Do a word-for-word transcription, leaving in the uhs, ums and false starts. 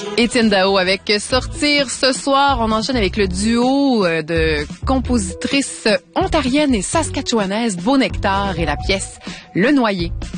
Étienne Dao avec Sortir ce soir. On enchaîne avec le duo de compositrices ontariennes et saskatchewanaises Beau Nectar et la pièce Le Noyer.